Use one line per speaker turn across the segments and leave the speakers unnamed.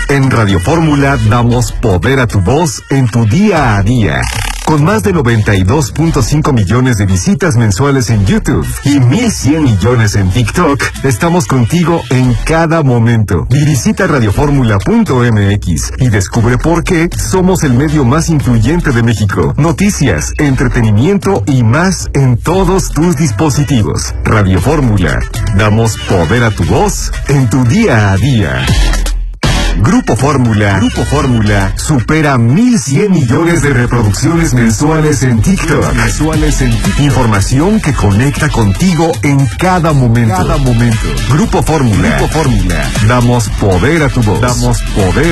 En Radio Fórmula damos poder a tu voz en tu día a día. Con más de 92.5 millones de visitas mensuales en YouTube y 1.100 millones en TikTok, estamos contigo en cada momento. Visita radioformula.mx y descubre por qué somos el medio más influyente de México. Noticias, entretenimiento y más en todos tus dispositivos. Radio Fórmula, damos poder a tu voz en tu día a día. Grupo Fórmula supera 1.100 millones de reproducciones mensuales en TikTok. Información que conecta contigo en cada momento. Grupo Fórmula. Damos poder a tu voz.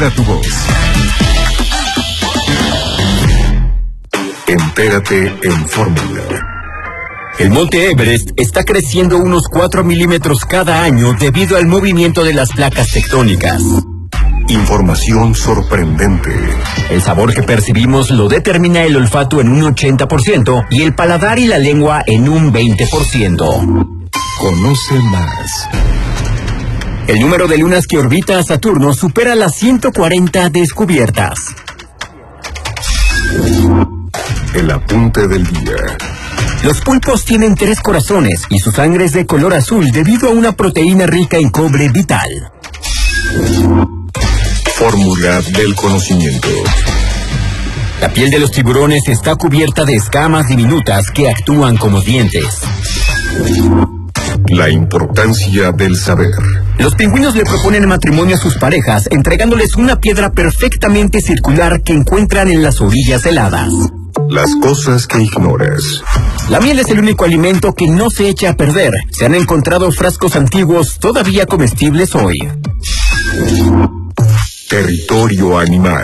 Entérate en Fórmula.
El monte Everest está creciendo unos 4 milímetros cada año debido al movimiento de las placas tectónicas.
Información sorprendente.
El sabor que percibimos lo determina el olfato en un 80% y el paladar y la lengua en un 20%.
Conoce más.
El número de lunas que orbita a Saturno supera las 140 descubiertas.
El apunte del día.
Los pulpos tienen 3 corazones y su sangre es de color azul debido a una proteína rica en cobre vital.
Fórmula del conocimiento.
La piel de los tiburones está cubierta de escamas diminutas que actúan como dientes.
La importancia del saber.
Los pingüinos le proponen matrimonio a sus parejas, entregándoles una piedra perfectamente circular que encuentran en las orillas heladas.
Las cosas que ignoras.
La miel es el único alimento que no se echa a perder. Se han encontrado frascos antiguos todavía comestibles hoy.
Territorio animal.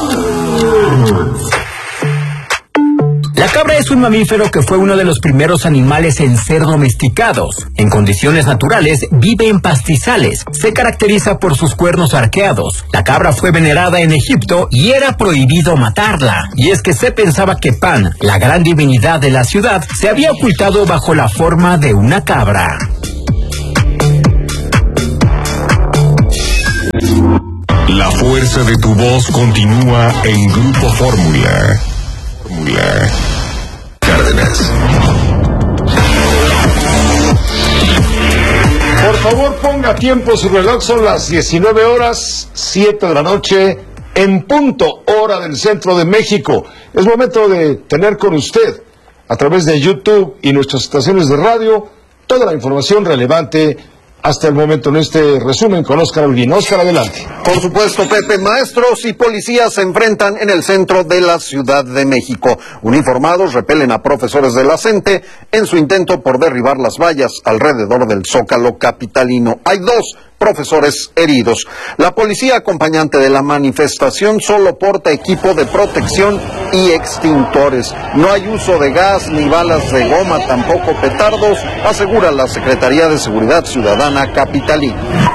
La cabra es un mamífero que fue uno de los primeros animales en ser domesticados. En condiciones naturales, vive en pastizales. Se caracteriza por sus cuernos arqueados. La cabra fue venerada en Egipto y era prohibido matarla. Y es que se pensaba que Pan, la gran divinidad de la ciudad, se había ocultado bajo la forma de una cabra.
La fuerza de tu voz continúa en Grupo Fórmula. Cárdenas.
Por favor, ponga tiempo su reloj, son las 19 horas, 7 de la noche, en punto, hora del centro de México. Es momento de tener con usted, a través de YouTube y nuestras estaciones de radio, toda la información relevante hasta el momento en este resumen con Óscar Holguín. Óscar, adelante.
Por supuesto, Pepe. Maestros y policías se enfrentan en el centro de la Ciudad de México. Uniformados repelen a profesores de la CENTE en su intento por derribar las vallas alrededor del Zócalo capitalino. Hay 2 profesores heridos. La policía acompañante de la manifestación solo porta equipo de protección y extintores. No hay uso de gas ni balas de goma, tampoco petardos, asegura la Secretaría de Seguridad Ciudadana capitalina.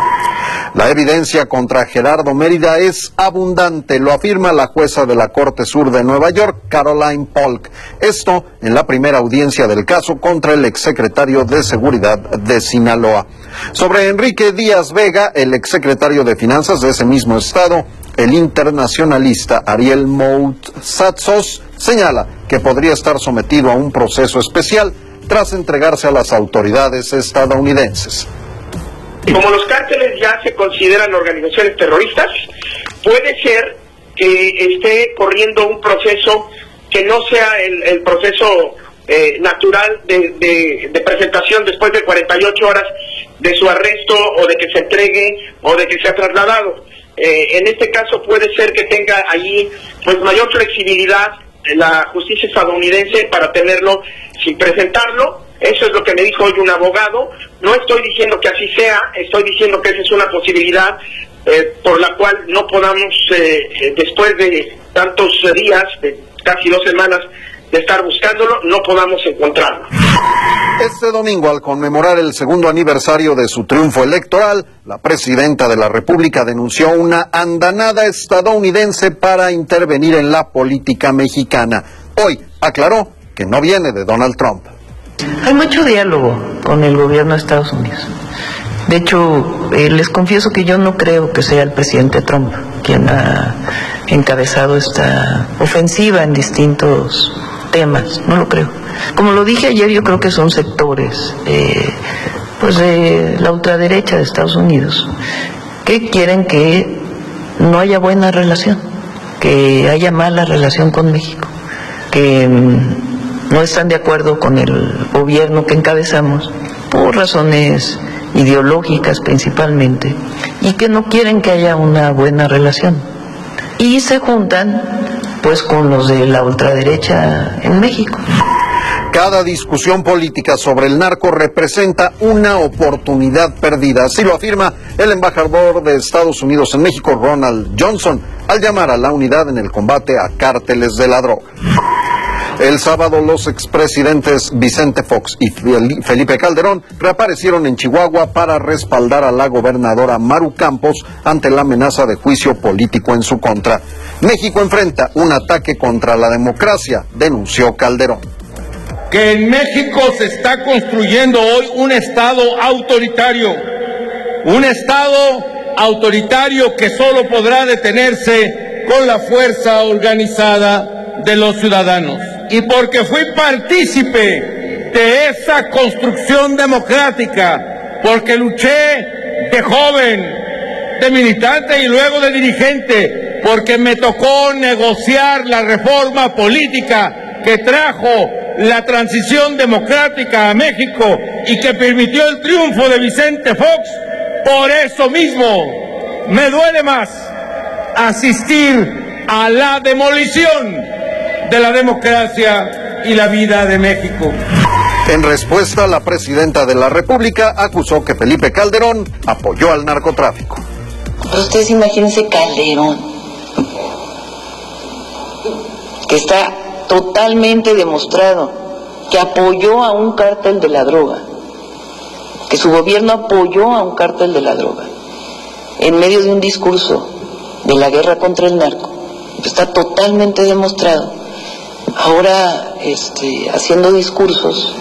La evidencia contra Gerardo Mérida es abundante, lo afirma la jueza de la Corte Sur de Nueva York, Caroline Polk. Esto en la primera audiencia del caso contra el exsecretario de Seguridad de Sinaloa. Sobre Enrique Díaz Vega, el exsecretario de Finanzas de ese mismo estado, el internacionalista Ariel Moutsatsos señala que podría estar sometido a un proceso especial tras entregarse a las autoridades estadounidenses.
Como los cárteles ya se consideran organizaciones terroristas, puede ser que esté corriendo un proceso que no sea el proceso natural de presentación después de 48 horas de su arresto o de que se entregue o de que sea trasladado. En este caso puede ser que tenga allí pues mayor flexibilidad la justicia estadounidense para tenerlo sin presentarlo. Eso es lo que me dijo hoy un abogado. No estoy diciendo que así sea, estoy diciendo que esa es una posibilidad por la cual no podamos, después de tantos días, de casi 2 semanas de estar buscándolo, no podamos encontrarlo.
Este domingo, al conmemorar el 2º aniversario de su triunfo electoral, la presidenta de la República denunció una andanada estadounidense para intervenir en la política mexicana. Hoy aclaró que no viene de Donald Trump.
Hay mucho diálogo con el gobierno de Estados Unidos. De hecho, les confieso que yo no creo que sea el presidente Trump quien ha encabezado esta ofensiva en distintos temas, no lo creo. Como lo dije ayer, yo creo que son sectores pues de la ultraderecha de Estados Unidos que quieren que no haya buena relación, que haya mala relación con México, que no están de acuerdo con el gobierno que encabezamos por razones ideológicas principalmente, y que no quieren que haya una buena relación. Y se juntan pues con los de la ultraderecha en México.
Cada discusión política sobre el narco representa una oportunidad perdida, así lo afirma el embajador de Estados Unidos en México, Ronald Johnson, al llamar a la unidad en el combate a cárteles de la droga. El sábado los expresidentes Vicente Fox y Felipe Calderón reaparecieron en Chihuahua para respaldar a la gobernadora Maru Campos ante la amenaza de juicio político en su contra. México enfrenta un ataque contra la democracia, denunció Calderón.
Que en México se está construyendo hoy un Estado autoritario que solo podrá detenerse con la fuerza organizada de los ciudadanos. Y porque fui partícipe de esa construcción democrática, porque luché de joven, de militante y luego de dirigente, porque me tocó negociar la reforma política que trajo la transición democrática a México y que permitió el triunfo de Vicente Fox, por eso mismo me duele más asistir a la demolición de la democracia y la vida de México.
En respuesta, la presidenta de la República acusó que Felipe Calderón apoyó al narcotráfico.
Pero ustedes imagínense Calderón, que está totalmente demostrado que apoyó a un cártel de la droga, que su gobierno apoyó a un cártel de la droga, en medio de un discurso de la guerra contra el narco. Está totalmente demostrado. Ahora haciendo discursos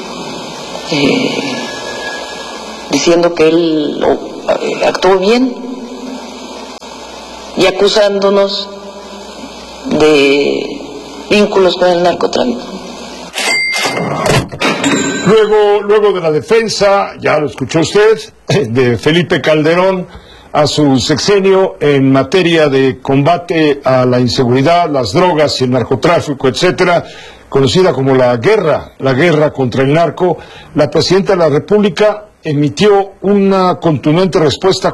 diciendo que él actuó bien y acusándonos de vínculos con el narcotráfico.
Luego de la defensa, ya lo escuchó usted, de Felipe Calderón a su sexenio en materia de combate a la inseguridad, las drogas y el narcotráfico, etcétera, conocida como la guerra contra el narco, la presidenta de la República emitió una contundente respuesta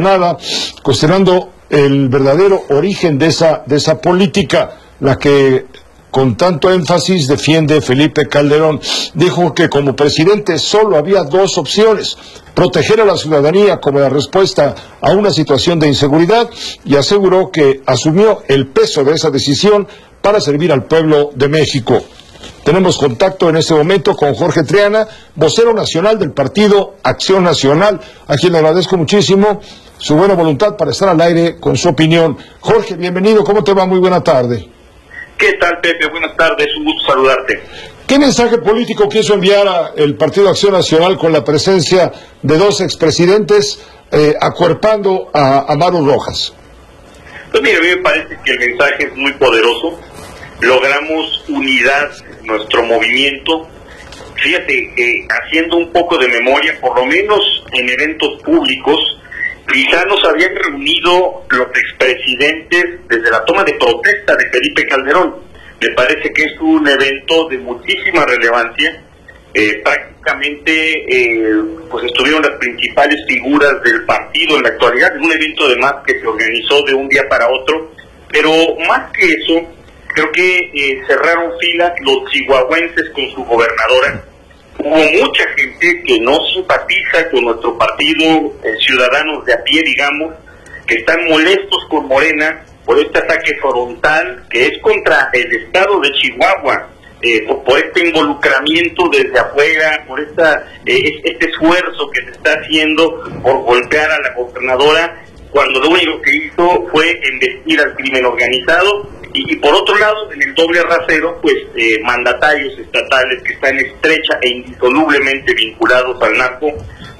cuestionando el verdadero origen de esa política, la que con tanto énfasis defiende Felipe Calderón. Dijo que como presidente solo había dos opciones: proteger a la ciudadanía como la respuesta a una situación de inseguridad, y aseguró que asumió el peso de esa decisión para servir al pueblo de México. Tenemos contacto en este momento con Jorge Triana, vocero nacional del Partido Acción Nacional, a quien le agradezco muchísimo su buena voluntad para estar al aire con su opinión. Jorge, bienvenido, ¿cómo te va? Muy buena tarde.
¿Qué tal, Pepe? Buenas tardes, un gusto saludarte.
¿Qué mensaje político quiso enviar el Partido Acción Nacional con la presencia de dos expresidentes acuerpando a Maru Rojas?
Pues mira, a mí me parece que el mensaje es muy poderoso. Logramos unidad en nuestro movimiento. Fíjate, haciendo un poco de memoria, por lo menos en eventos públicos, quizá nos habían reunido los expresidentes desde la toma de protesta de Felipe Calderón. Me parece que es un evento de muchísima relevancia. Prácticamente pues estuvieron las principales figuras del partido en la actualidad. Es un evento además que se organizó de un día para otro, pero más que eso, creo que cerraron filas los chihuahuenses con su gobernadora. Hubo mucha gente que no simpatiza con nuestro partido, ciudadanos de a pie, digamos, que están molestos con Morena por este ataque frontal que es contra el estado de Chihuahua, por este involucramiento desde afuera, por este esfuerzo que se está haciendo por golpear a la gobernadora, cuando lo único que hizo fue embestir al crimen organizado. Y por otro lado, en el doble rasero, pues mandatarios estatales que están estrecha e indisolublemente vinculados al narco,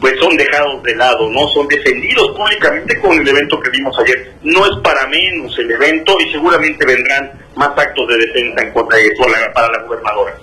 pues son dejados de lado, ¿no? Son defendidos públicamente con el evento que vimos ayer. No es para menos el evento y seguramente vendrán más actos de defensa en contra de para la gobernadora.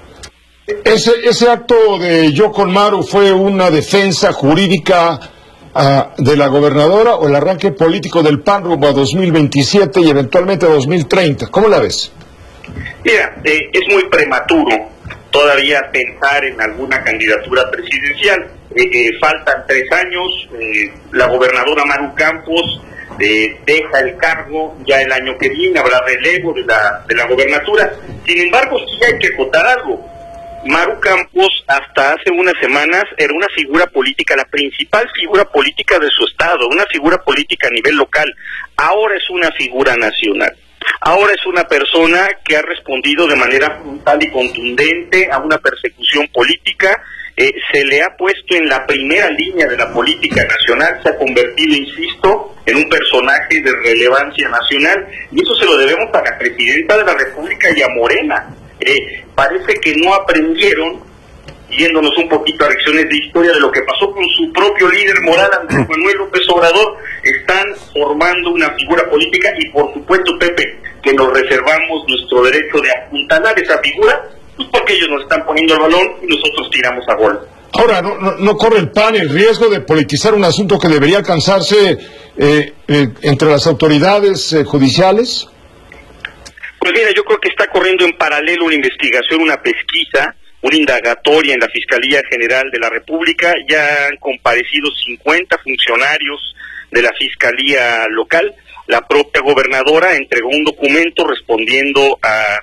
Ese acto de Yo con Maru fue una defensa jurídica de la gobernadora o el arranque político del PAN rumbo a 2027 y eventualmente a 2030. ¿Cómo la ves?
Mira, es muy prematuro todavía pensar en alguna candidatura presidencial. Faltan 3 años, la gobernadora Maru Campos deja el cargo, ya el año que viene habrá relevo de la gobernatura. Sin embargo, sí hay que acotar algo. Maru Campos hasta hace unas semanas era una figura política, la principal figura política de su estado, una figura política a nivel local. Ahora es una figura nacional. Ahora es una persona que ha respondido de manera frontal y contundente a una persecución política. Se le ha puesto en la primera línea de la política nacional, se ha convertido, insisto, en un personaje de relevancia nacional, y eso se lo debemos a la presidenta de la República y a Morena. Parece que no aprendieron, yéndonos un poquito a lecciones de historia de lo que pasó con su propio líder moral, Andrés Manuel López Obrador. Están formando una figura política y por supuesto, Pepe, que nos reservamos nuestro derecho de apuntalar esa figura, pues porque ellos nos están poniendo el balón y nosotros tiramos a gol.
Ahora, ¿no corre el PAN el riesgo de politizar un asunto que debería alcanzarse entre las autoridades judiciales?
Pues mira, yo creo que está corriendo en paralelo una investigación, una pesquisa, una indagatoria en la Fiscalía General de la República. Ya han comparecido 50 funcionarios de la Fiscalía local. La propia gobernadora entregó un documento respondiendo a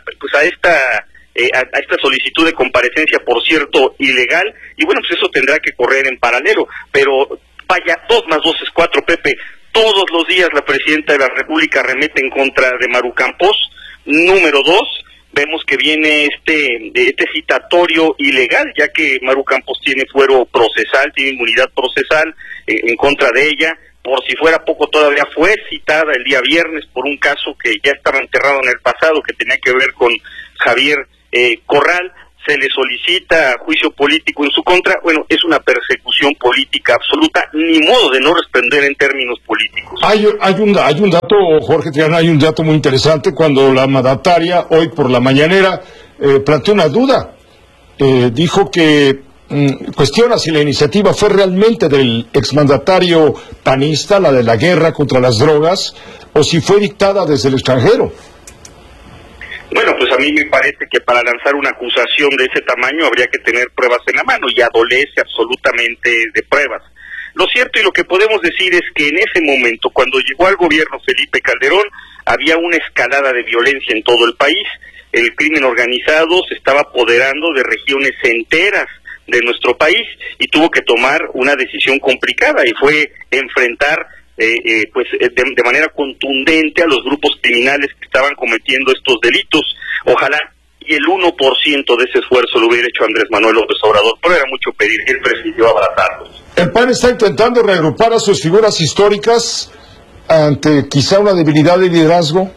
esta solicitud de comparecencia, por cierto, ilegal, y bueno, pues eso tendrá que correr en paralelo, pero vaya, 2 más 2 es 4, Pepe. Todos los días la presidenta de la República remete en contra de Maru Campos. Número 2, vemos que viene este citatorio ilegal, ya que Maru Campos tiene fuero procesal, tiene inmunidad procesal en contra de ella. Por si fuera poco, todavía fue citada el día viernes por un caso que ya estaba enterrado en el pasado, que tenía que ver con Javier Corral. Se le solicita juicio político en su contra. Bueno, es una persecución política absoluta, ni modo de no responder en términos políticos.
Hay un dato, Jorge Triana, hay un dato muy interesante cuando la mandataria hoy por la mañanera planteó una duda. Dijo que cuestiona si la iniciativa fue realmente del exmandatario panista, la de la guerra contra las drogas, o si fue dictada desde el extranjero.
Bueno, pues a mí me parece que para lanzar una acusación de ese tamaño habría que tener pruebas en la mano, y adolece absolutamente de pruebas. Lo cierto y lo que podemos decir es que en ese momento, cuando llegó al gobierno Felipe Calderón, había una escalada de violencia en todo el país. El crimen organizado se estaba apoderando de regiones enteras de nuestro país y tuvo que tomar una decisión complicada, y fue enfrentar de manera contundente a los grupos criminales que estaban cometiendo estos delitos. Ojalá y el 1% de ese esfuerzo lo hubiera hecho Andrés Manuel López Obrador, pero era mucho pedir, que él prefirió abrazarlos.
¿El PAN está intentando reagrupar a sus figuras históricas ante quizá una debilidad de liderazgo?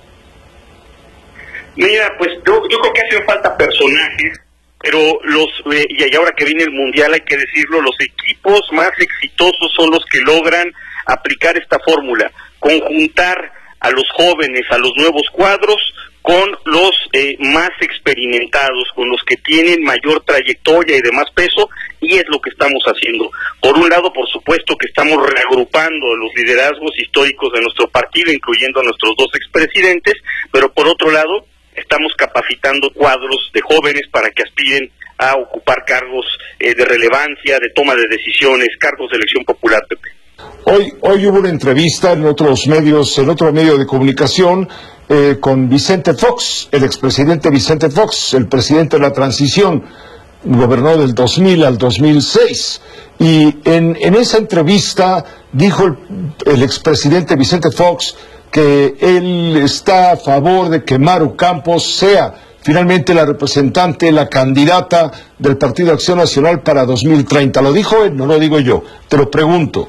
Mira, pues yo creo que hacen falta personajes, pero y ahora que viene el Mundial, hay que decirlo, los equipos más exitosos son los que logran aplicar esta fórmula, conjuntar a los jóvenes, a los nuevos cuadros, con los más experimentados, con los que tienen mayor trayectoria y de más peso, y es lo que estamos haciendo. Por un lado, por supuesto que estamos reagrupando los liderazgos históricos de nuestro partido, incluyendo a nuestros 2 expresidentes, pero por otro lado, estamos capacitando cuadros de jóvenes para que aspiren a ocupar cargos de relevancia, de toma de decisiones, cargos de elección popular, Pepe.
Hoy hubo una entrevista en otro medio de comunicación con Vicente Fox, el expresidente Vicente Fox, el presidente de la transición, gobernó del 2000 al 2006. Y en esa entrevista dijo el expresidente Vicente Fox que él está a favor de que Maru Campos sea finalmente la representante, la candidata del Partido Acción Nacional para 2030. ¿Lo dijo él? No lo digo yo. Te lo pregunto.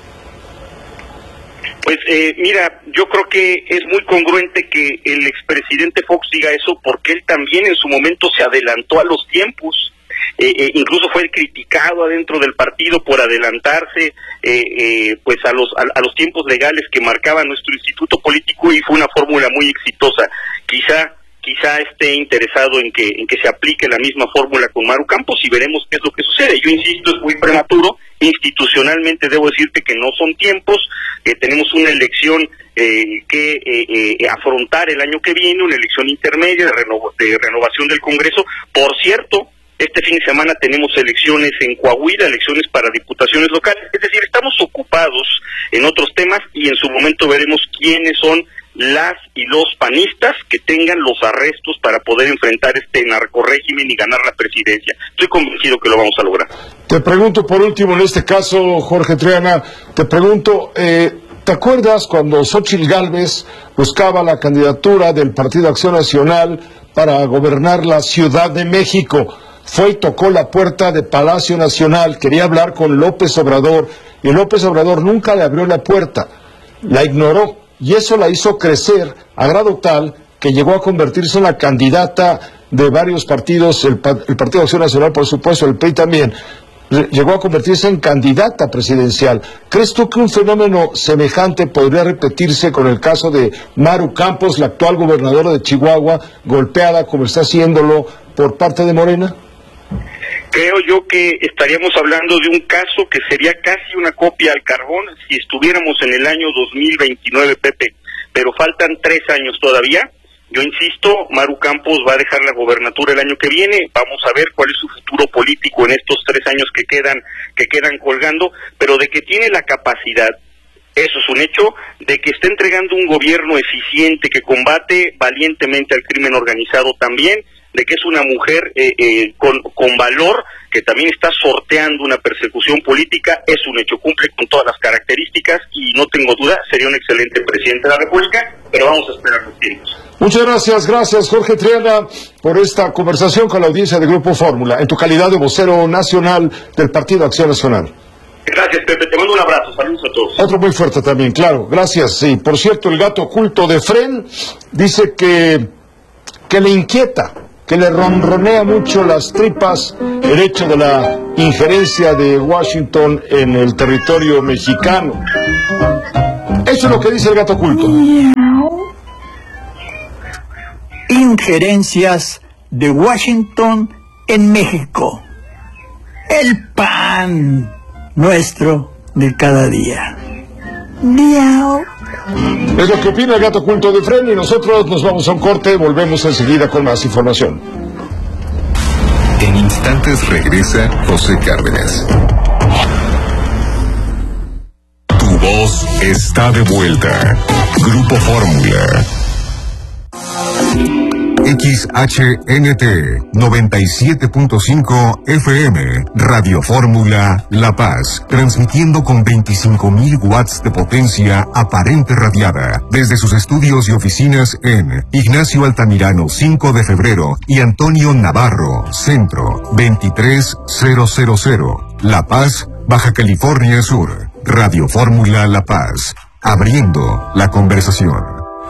Pues mira, yo creo que es muy congruente que el expresidente Fox diga eso, porque él también en su momento se adelantó a los tiempos. incluso fue criticado adentro del partido por adelantarse pues a los tiempos legales que marcaba nuestro instituto político, y fue una fórmula muy exitosa. Quizá esté interesado en que se aplique la misma fórmula con Maru Campos, y veremos qué es lo que sucede. Yo insisto, es muy prematuro. Institucionalmente debo decirte que no son tiempos, tenemos una elección que afrontar el año que viene, una elección intermedia de renovación del Congreso. Por cierto, este fin de semana tenemos elecciones en Coahuila, elecciones para diputaciones locales. Es decir, estamos ocupados en otros temas, y en su momento veremos quiénes son las y los panistas que tengan los arrestos para poder enfrentar este narcorrégimen y ganar la presidencia. Estoy convencido que lo vamos a lograr.
Te pregunto por último, en este caso, Jorge Triana, ¿te acuerdas cuando Xóchitl Gálvez buscaba la candidatura del Partido Acción Nacional para gobernar la Ciudad de México? Fue y tocó la puerta de Palacio Nacional, quería hablar con López Obrador, y López Obrador nunca le abrió la puerta, la ignoró. Y eso la hizo crecer a grado tal que llegó a convertirse en la candidata de varios partidos, el Partido de Acción Nacional, por supuesto, el PRI también, llegó a convertirse en candidata presidencial. ¿Crees tú que un fenómeno semejante podría repetirse con el caso de Maru Campos, la actual gobernadora de Chihuahua, golpeada como está haciéndolo por parte de Morena?
Creo yo que estaríamos hablando de un caso que sería casi una copia al carbón si estuviéramos en el año 2029, Pepe, pero faltan 3 años todavía. Yo insisto, Maru Campos va a dejar la gobernatura el año que viene. Vamos a ver cuál es su futuro político en estos 3 años que quedan colgando, pero de que tiene la capacidad, eso es un hecho, de que está entregando un gobierno eficiente que combate valientemente al crimen organizado también, de que es una mujer con valor, que también está sorteando una persecución política, es un hecho, cumple con todas las características, y no tengo duda, sería un excelente presidente de la República, pero vamos a esperar los tiempos.
Muchas gracias Jorge Triana por esta conversación con la audiencia de Grupo Fórmula, en tu calidad de vocero nacional del Partido Acción Nacional.
Gracias, Pepe, te mando un abrazo, saludos a todos.
Otro muy fuerte también, claro, gracias. Sí, por cierto, el gato oculto de Fren dice que le inquieta, que le ronronea mucho las tripas el hecho de la injerencia de Washington en el territorio mexicano. Eso es lo que dice el gato oculto.
Injerencias de Washington en México. El pan nuestro de cada día. Miau.
Es lo que opina el gato oculto de Fren, y nosotros nos vamos a un corte, volvemos enseguida con más información.
En instantes regresa José Cárdenas. Tu voz está de vuelta. Grupo Fórmula. XHNT 97.5 FM, Radio Fórmula La Paz, transmitiendo con 25.000 watts de potencia aparente radiada desde sus estudios y oficinas en Ignacio Altamirano 5 de febrero y Antonio Navarro Centro 23000, La Paz, Baja California Sur. Radio Fórmula La Paz, abriendo la conversación.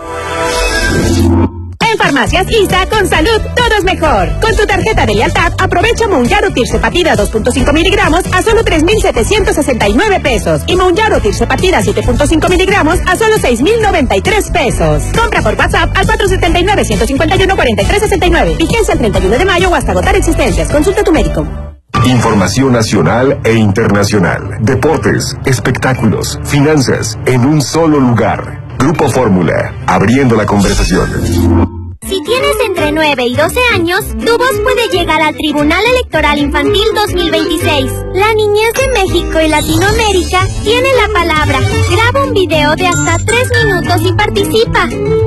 En Farmacias ISA, con salud, todo es mejor. Con tu tarjeta de lealtad, aprovecha Mounjaro Tirzepatida 2.5 miligramos a solo 3,769 pesos. Y Mounjaro Tirzepatida 7.5 miligramos a solo 6,093 pesos. Compra por WhatsApp al 479-151-4369. Vigencia el 31 de mayo o hasta agotar existencias. Consulta a tu médico.
Información nacional e internacional. Deportes, espectáculos, finanzas, en un solo lugar. Grupo Fórmula, abriendo la conversación.
Si tienes entre 9 y 12 años, tu voz puede llegar al Tribunal Electoral Infantil 2026. La niñez de México y Latinoamérica tiene la palabra. Graba un video de hasta 3 minutos y participa.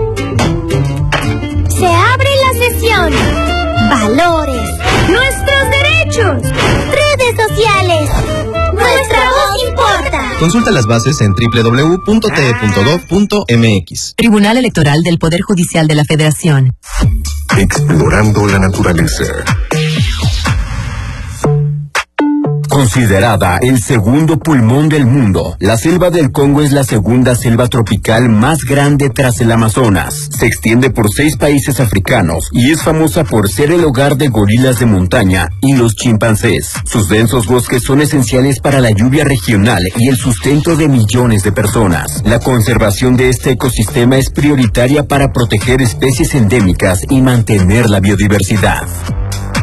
Se abre la sesión. Valores. Nuestros derechos. Redes sociales. Nuestra voz importa.
Consulta las bases en www.te.gov.mx.
Tribunal Electoral del Poder Judicial de la Federación.
Explorando la naturaleza.
Considerada el segundo pulmón del mundo, la selva del Congo es la segunda selva tropical más grande tras el Amazonas. Se extiende por 6 países africanos y es famosa por ser el hogar de gorilas de montaña y los chimpancés. Sus densos bosques son esenciales para la lluvia regional y el sustento de millones de personas. La conservación de este ecosistema es prioritaria para proteger especies endémicas y mantener la biodiversidad.